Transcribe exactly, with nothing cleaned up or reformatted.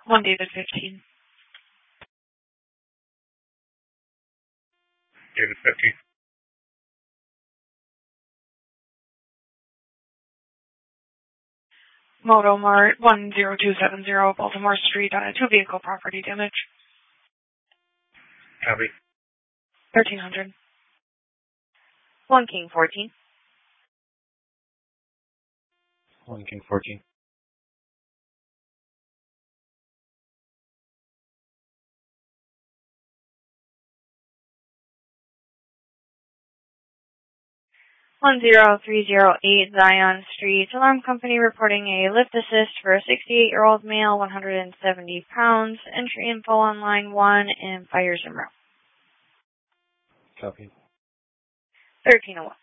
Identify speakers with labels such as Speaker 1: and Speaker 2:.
Speaker 1: One David fifteen.
Speaker 2: David fifteen.
Speaker 1: Moto Mart one zero two seven zero Baltimore Street, uh, two vehicle property damage.
Speaker 2: Copy.
Speaker 1: Thirteen hundred.
Speaker 3: One King fourteen.
Speaker 2: One King fourteen.
Speaker 3: One zero three zero eight Zion Street. Alarm company reporting a lift assist for a sixty-eight-year-old male, one hundred seventy pounds. Entry info on line one and fires and route.
Speaker 2: Copy.
Speaker 3: Thirteen oh one.